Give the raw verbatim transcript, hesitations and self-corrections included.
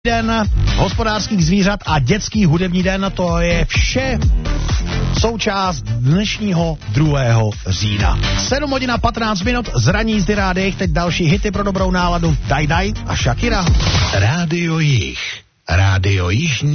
Den hospodářských zvířat a dětský hudební den, to je vše součást dnešního druhého října. sedm hodin a patnáct minut, zraní jízdy rádiích, teď další hity pro dobrou náladu, Daj Daj a Shakira. Rádio Jih, Rádio Jižní